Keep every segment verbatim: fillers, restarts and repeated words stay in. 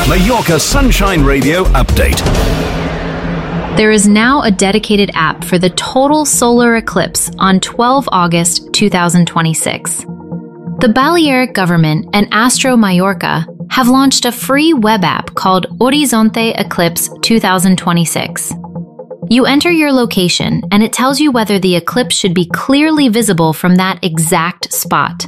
Mallorca Sunshine Radio update. There is now a dedicated app for the total solar eclipse on the twelfth of August two thousand twenty-six. The Balearic government and Astro Mallorca have launched a free web app called Horizonte Eclipse two thousand twenty-six. You enter your location and it tells you whether the eclipse should be clearly visible from that exact spot.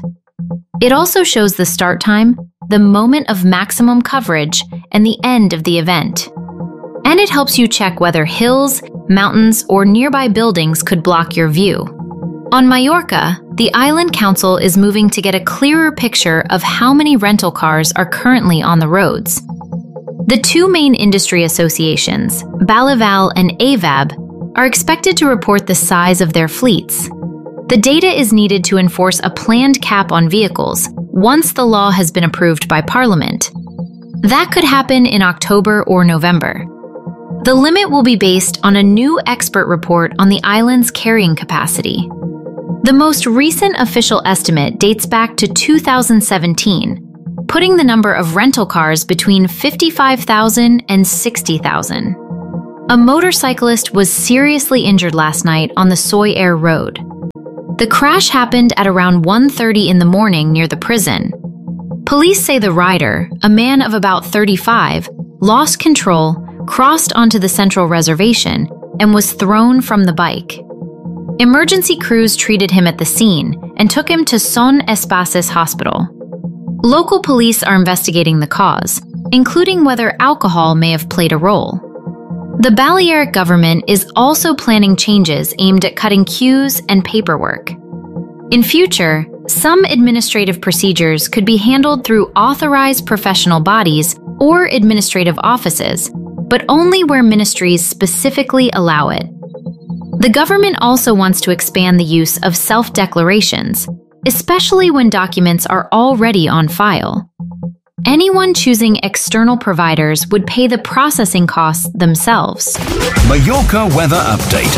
It also shows the start time, the moment of maximum coverage, and the end of the event. And it helps you check whether hills, mountains, or nearby buildings could block your view. On Mallorca, the Island Council is moving to get a clearer picture of how many rental cars are currently on the roads. The two main industry associations, Balival and A V A B, are expected to report the size of their fleets. The data is needed to enforce a planned cap on vehicles once the law has been approved by Parliament. That could happen in October or November. The limit will be based on a new expert report on the island's carrying capacity. The most recent official estimate dates back to two thousand seventeen, putting the number of rental cars between fifty-five thousand and sixty thousand. A motorcyclist was seriously injured last night on the Soy Air Road. The crash happened at around one thirty in the morning near the prison. Police say the rider, a man of about thirty-five, lost control, crossed onto the central reservation, and was thrown from the bike. Emergency crews treated him at the scene and took him to Son Espaces Hospital. Local police are investigating the cause, including whether alcohol may have played a role. The Balearic government is also planning changes aimed at cutting queues and paperwork. In future, some administrative procedures could be handled through authorized professional bodies or administrative offices, but only where ministries specifically allow it. The government also wants to expand the use of self-declarations, especially when documents are already on file. Anyone choosing external providers would pay the processing costs themselves. Mallorca weather update.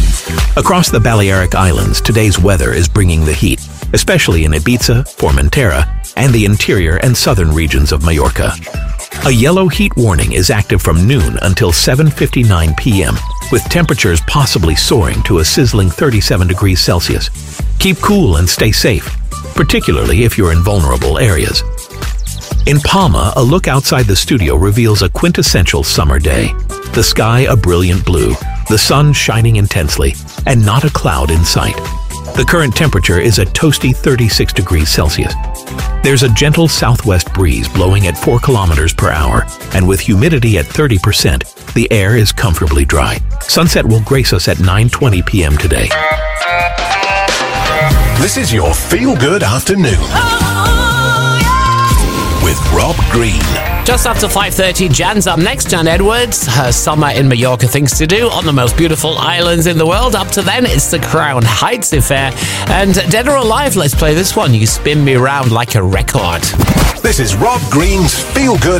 Across the Balearic Islands, today's weather is bringing the heat, especially in Ibiza, Formentera, and the interior and southern regions of Mallorca. A yellow heat warning is active from noon until seven fifty-nine p m, with temperatures possibly soaring to a sizzling thirty-seven degrees Celsius. Keep cool and stay safe, particularly if you're in vulnerable areas. In Palma, a look outside the studio reveals a quintessential summer day. The sky a brilliant blue, the sun shining intensely, and not a cloud in sight. The current temperature is a toasty thirty-six degrees Celsius. There's a gentle southwest breeze blowing at four kilometers per hour, and with humidity at thirty percent, the air is comfortably dry. Sunset will grace us at nine twenty p m today. This is your feel-good afternoon. Oh, yeah. With Rob Green. Just after five thirty, Jan's up next. Jan Edwards, her summer in Mallorca things to do on the most beautiful islands in the world. Up to then, it's the Crown Heights affair. And Dead or Alive, let's play this one. You spin me round like a record. This is Rob Green's Feel Good